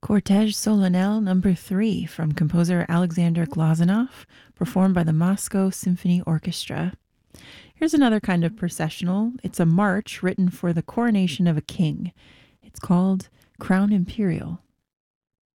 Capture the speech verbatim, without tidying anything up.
Cortège Solennel number three from composer Alexander Glazunov, performed by the Moscow Symphony Orchestra. Here's another kind of processional. It's a march written for the coronation of a king. It's called Crown Imperial.